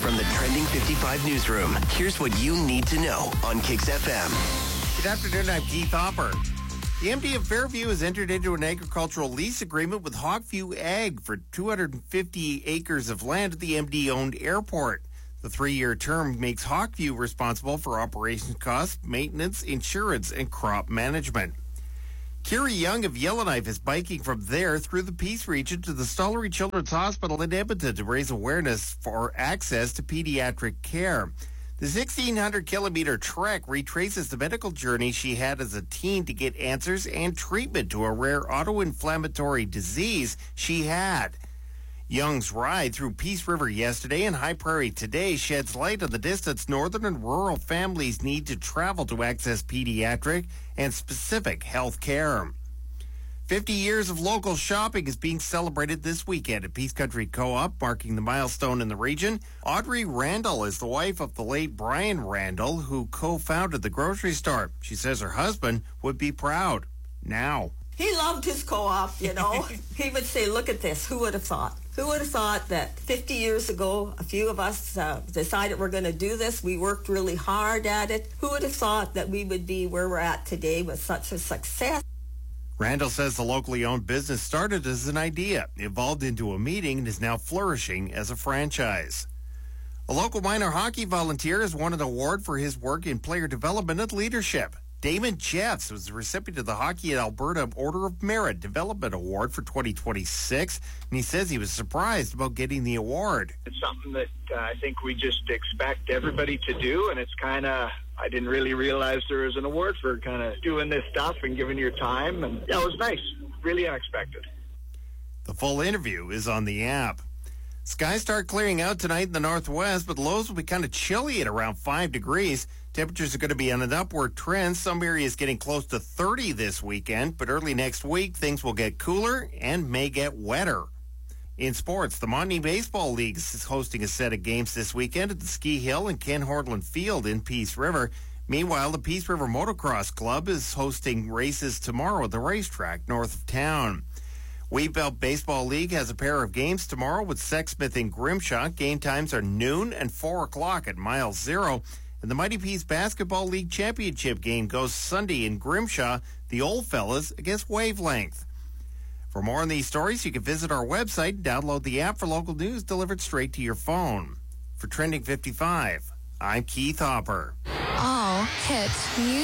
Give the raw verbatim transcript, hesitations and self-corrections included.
From the Trending fifty-five newsroom, here's what you need to know on Kix F M. Good afternoon, I'm Keith Hopper. The M D of Fairview has entered into an agricultural lease agreement with Hawkview Ag for two hundred fifty acres of land at the M D-owned airport. The three-year term makes Hawkview responsible for operations costs, maintenance, insurance, and crop management. Kiri Young of Yellowknife is biking from there through the Peace region to the Stollery Children's Hospital in Edmonton to raise awareness for access to pediatric care. The sixteen hundred kilometer trek retraces the medical journey she had as a teen to get answers and treatment to a rare autoinflammatory disease she had. Young's ride through Peace River yesterday and High Prairie today sheds light on the distance northern and rural families need to travel to access pediatric and specific health care. fifty years of local shopping is being celebrated this weekend at Peace Country Co-op, marking the milestone in the region. Audrey Randall is the wife of the late Brian Randall, who co-founded the grocery store. She says her husband would be proud. Now. He loved his co-op, you know. He would say, look at this, who would have thought? Who would have thought that fifty years ago, a few of us uh, decided we're going to do this. We worked really hard at it. Who would have thought that we would be where we're at today with such a success? Randall says the locally owned business started as an idea, evolved into a meeting, and is now flourishing as a franchise. A local minor hockey volunteer has won an award for his work in player development and leadership. Damon Jeffs was the recipient of the Hockey Alberta Order of Merit Development Award for twenty twenty-six, and he says he was surprised about getting the award. It's something that uh, I think we just expect everybody to do, and it's kind of, I didn't really realize there was an award for kind of doing this stuff and giving your time, and yeah, it was nice, really unexpected. The full interview is on the app. Skies start clearing out tonight in the northwest, but lows will be kind of chilly at around five degrees. Temperatures are going to be on an upward trend. Some areas getting close to thirty this weekend, but early next week, things will get cooler and may get wetter. In sports, the Montney Baseball League is hosting a set of games this weekend at the Ski Hill and Ken Hortland Field in Peace River. Meanwhile, the Peace River Motocross Club is hosting races tomorrow at the racetrack north of town. Wheatbelt Baseball League has a pair of games tomorrow with Sexsmith and Grimshaw. Game times are noon and four o'clock at Mile Zero. And the Mighty Peace Basketball League Championship game goes Sunday in Grimshaw, the Old Fellas against Wavelength. For more on these stories, you can visit our website and download the app for local news delivered straight to your phone. For Trending fifty-five, I'm Keith Hopper. All hits music.